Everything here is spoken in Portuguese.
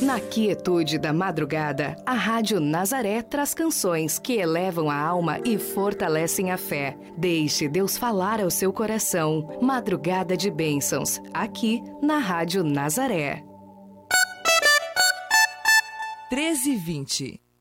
Na quietude da madrugada, a Rádio Nazaré traz canções que elevam a alma e fortalecem a fé. Deixe Deus falar ao seu coração. Madrugada de Bênçãos, aqui na Rádio Nazaré. 13h20